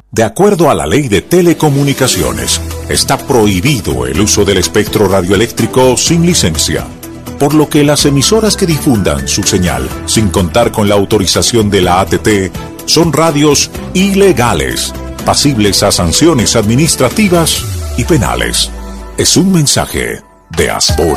De acuerdo a la Ley de Telecomunicaciones, está prohibido el uso del espectro radioeléctrico sin licencia, por lo que las emisoras que difundan su señal sin contar con la autorización de la ATT son radios ilegales, pasibles a sanciones administrativas y penales. Es un mensaje de Aspor.